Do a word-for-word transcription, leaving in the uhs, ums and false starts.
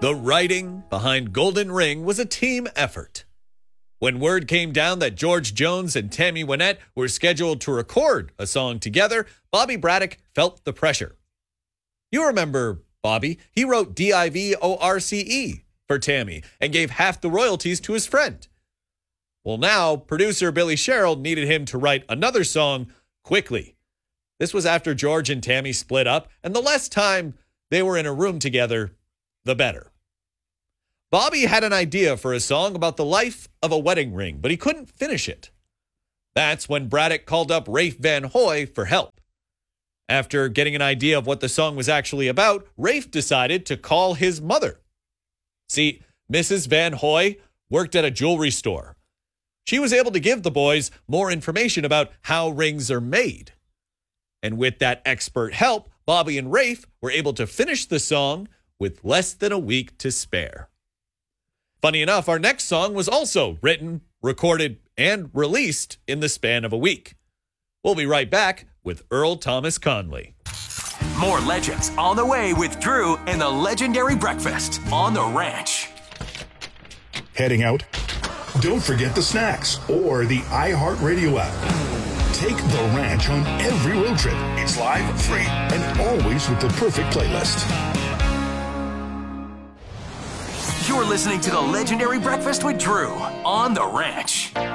The writing behind Golden Ring was a team effort. When word came down that George Jones and Tammy Wynette were scheduled to record a song together, Bobby Braddock felt the pressure. You remember Bobby. He wrote D I V O R C E for Tammy and gave half the royalties to his friend. Well, now, producer Billy Sherrill needed him to write another song quickly. This was after George and Tammy split up, and the less time they were in a room together, the better. Bobby had an idea for a song about the life of a wedding ring, but he couldn't finish it. That's when Braddock called up Rafe Van Hoy for help. After getting an idea of what the song was actually about, Rafe decided to call his mother. See, Missus Van Hoy worked at a jewelry store. She was able to give the boys more information about how rings are made. And with that expert help, Bobby and Rafe were able to finish the song with less than a week to spare. Funny enough, our next song was also written, recorded, and released in the span of a week. We'll be right back with Earl Thomas Conley. More legends on the way with Drew and the Legendary Breakfast on the Ranch. Heading out? Don't forget the snacks or the iHeartRadio app. Take the Ranch on every road trip. It's live, free, and always with the perfect playlist. You're listening to the Legendary Breakfast with Drew on the Ranch.